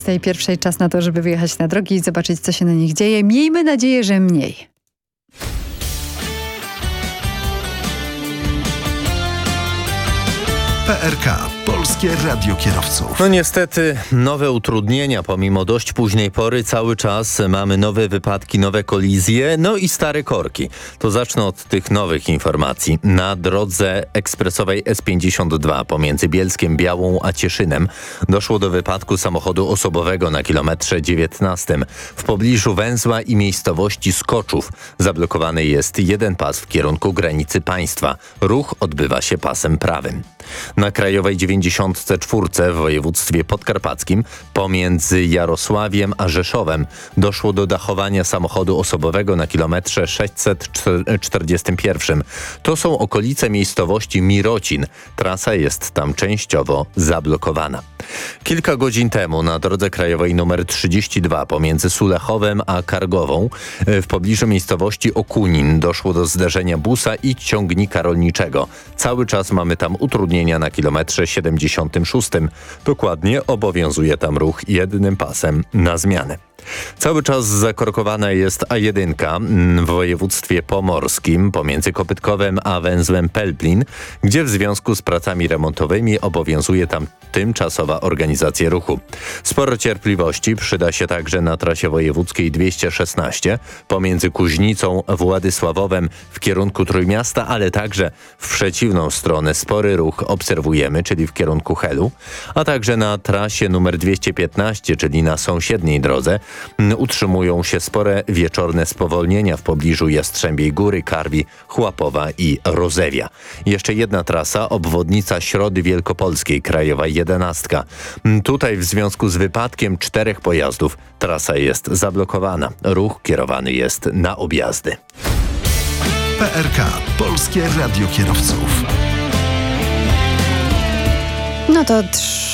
Z tej pierwszej czas na to, żeby wyjechać na drogi i zobaczyć, co się na nich dzieje. Miejmy nadzieję, że mniej. PRK, Polskie Radio Kierowców. No niestety nowe utrudnienia, pomimo dość późnej pory cały czas mamy nowe wypadki, nowe kolizje, no i stare korki. To zacznę od tych nowych informacji. Na drodze ekspresowej S52 pomiędzy Bielskiem Białą a Cieszynem doszło do wypadku samochodu osobowego na kilometrze 19. W pobliżu węzła i miejscowości Skoczów zablokowany jest jeden pas w kierunku granicy państwa. Ruch odbywa się pasem prawym. Na Krajowej 94 w województwie podkarpackim pomiędzy Jarosławiem a Rzeszowem doszło do dachowania samochodu osobowego na kilometrze 641. To są okolice miejscowości Mirocin. Trasa jest tam częściowo zablokowana. Kilka godzin temu na drodze krajowej nr 32 pomiędzy Sulechowem a Kargową w pobliżu miejscowości Okunin doszło do zderzenia busa i ciągnika rolniczego. Cały czas mamy tam utrudnienia na kilometrze 76. Dokładnie obowiązuje tam ruch jednym pasem na zmianę. Cały czas zakorkowana jest A1 w województwie pomorskim pomiędzy Kopytkowem a węzłem Pelplin, gdzie w związku z pracami remontowymi obowiązuje tam tymczasowa organizacja ruchu. Sporo cierpliwości przyda się także na trasie wojewódzkiej 216 pomiędzy Kuźnicą a Władysławowem w kierunku Trójmiasta, ale także w przeciwną stronę spory ruch obserwujemy, czyli w kierunku Helu, a także na trasie numer 215, czyli na sąsiedniej drodze, utrzymują się spore wieczorne spowolnienia w pobliżu Jastrzębiej Góry, Karwi, Chłapowa i Rozewia. Jeszcze jedna trasa, obwodnica Środy Wielkopolskiej, Krajowa 11. Tutaj w związku z wypadkiem 4 pojazdów trasa jest zablokowana. Ruch kierowany jest na objazdy. PRK, Polskie Radio Kierowców. No to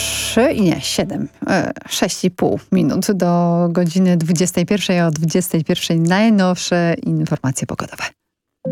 6,5 minut do godziny 21. O 21 najnowsze informacje pogodowe.